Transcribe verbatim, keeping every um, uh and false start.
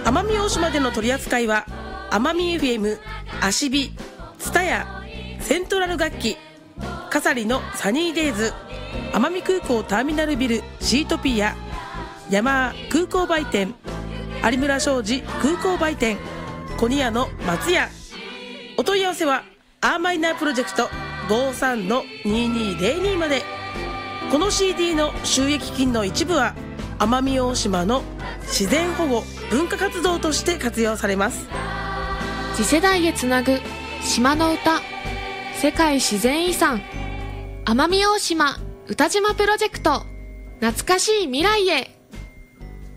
奄美大島での取り扱いは奄美 エフエム、アシビ、ツタヤ、セントラル楽器、カサリのサニーデイズ、奄美空港ターミナルビルシートピア、ヤマー空港売店、有村商事空港売店、コニアの松屋。お問い合わせはアーマイナープロジェクト ごーさんのにーにーぜろに まで。この シーディー の収益金の一部は奄美大島の自然保護文化活動として活用されます。 次世代へつなぐ島の歌、世界自然遺産奄美大島歌島プロジェクト、懐かしい未来へ。